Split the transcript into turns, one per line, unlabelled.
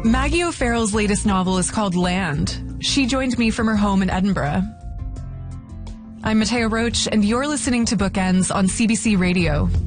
Maggie O'Farrell's latest novel is called Land. She joined me from her home in Edinburgh. I'm Matea Roach, and you're listening to Bookends on CBC Radio.